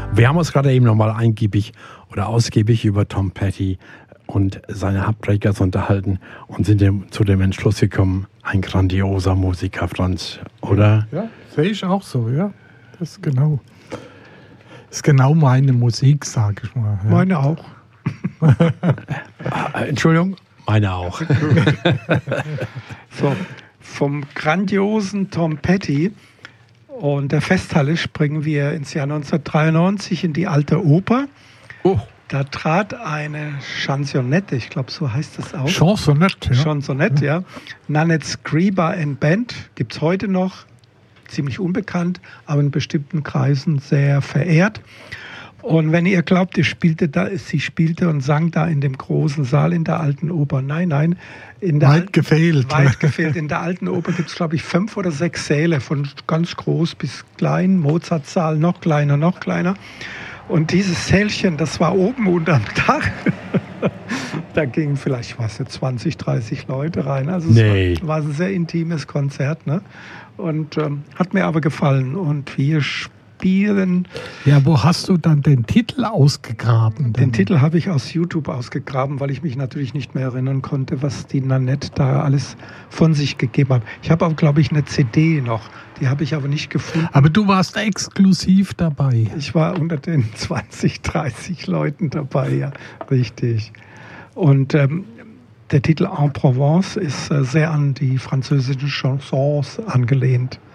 Wir haben uns gerade eben nochmal ausgiebig über Tom Petty und seine Heartbreakers unterhalten und sind zu dem Entschluss gekommen, ein grandioser Musiker, Franz, oder? Ja, sehe ich auch so, ja. Das ist genau meine Musik, sage ich mal. Ja. Meine auch. Entschuldigung, meine auch. So, vom grandiosen Tom Petty und der Festhalle springen wir ins Jahr 1993 in die Alte Oper. Oh. Da trat eine Chansonette, ich glaube, so heißt es auch. Chansonette, ja. Chansonette, ja. Nanette Scriba and Band gibt es heute noch, ziemlich unbekannt, aber in bestimmten Kreisen sehr verehrt. Und wenn ihr glaubt, sie spielte und sang da in dem großen Saal in der Alten Oper. Nein. Weit gefehlt. In der Alten Oper gibt es, glaube ich, 5 oder 6 Säle, von ganz groß bis klein. Mozartsaal, noch kleiner. Und dieses Sälchen, das war oben unterm Dach. Da gingen vielleicht 20, 30 Leute rein. Also es war ein sehr intimes Konzert. Ne? Und hat mir aber gefallen. Und wir spielen... Ja, wo hast du dann den Titel ausgegraben? Den Titel habe ich aus YouTube ausgegraben, weil ich mich natürlich nicht mehr erinnern konnte, was die Nanette da alles von sich gegeben hat. Ich habe auch, glaube ich, eine CD noch. Die habe ich aber nicht gefunden. Aber du warst exklusiv dabei. Ich war unter den 20, 30 Leuten dabei, ja, richtig. Und der Titel En Provence ist sehr an die französischen Chansons angelehnt.